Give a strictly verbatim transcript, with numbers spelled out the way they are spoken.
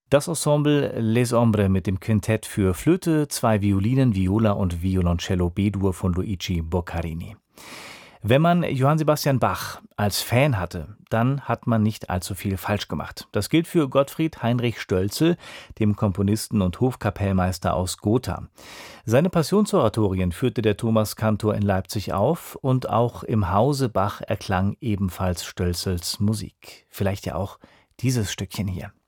Das Ensemble Les Ombres mit dem Quintett für Flöte, zwei Violinen, Viola und Violoncello B-Dur von Luigi Boccarini. Wenn man Johann Sebastian Bach als Fan hatte, dann hat man nicht allzu viel falsch gemacht. Das gilt für Gottfried Heinrich Stölzel, dem Komponisten und Hofkapellmeister aus Gotha. Seine Passionsoratorien führte der Thomaskantor in Leipzig auf und auch im Hause Bach erklang ebenfalls Stölzels Musik. Vielleicht ja auch dieses Stückchen hier.